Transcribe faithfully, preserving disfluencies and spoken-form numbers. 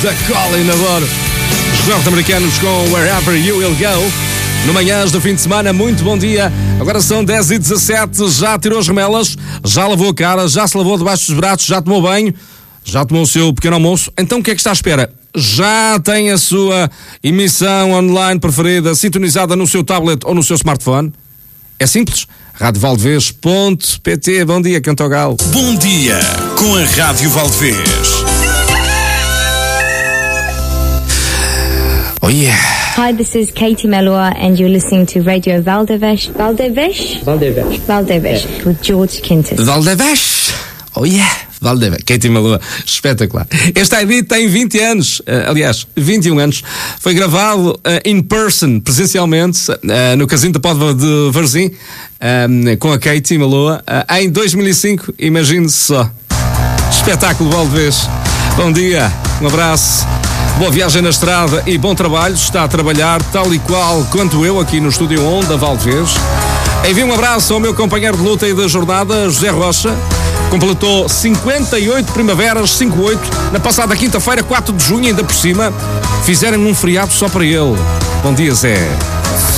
da Colin, adoro. Os norte-americanos com Wherever You Will Go. No manhãs do fim de semana, muito bom dia. Agora são dez e dezassete, já tirou as remelas, já lavou a cara, já se lavou debaixo dos braços, já tomou banho, já tomou o seu pequeno almoço. Então o que é que está à espera? Já tem a sua emissão online preferida sintonizada no seu tablet ou no seu smartphone? É simples. rádio valdevez ponto pt. Bom dia, Canto ao Galo. Bom dia com a Rádio Valdevez. Oh yeah. Hi, this is Katie Melua and you're listening to Radio Valdevez. Valdevez? Valdevez. Valdevez, yeah. With George Quintas. Valdevez. Oh yeah. Valdevez. Katie Melua. Espetacular. Este I D tem vinte anos. Uh, aliás, vinte e um anos. Foi gravado uh, in person, presencialmente, uh, no Casino da Póvoa de Varzim, um, com a Katie Melua, uh, em dois mil e cinco. Imagine-se só. Espetáculo Valdevez. Bom dia. Um abraço. Boa viagem na estrada e bom trabalho. Está a trabalhar tal e qual quanto eu aqui no Estúdio Onda Valdevez. Envio um abraço ao meu companheiro de luta e da jornada, José Rocha. Completou cinquenta e oito primaveras, cinquenta e oito, na passada quinta-feira, quatro de junho, ainda por cima. Fizeram um feriado só para ele. Bom dia, Zé.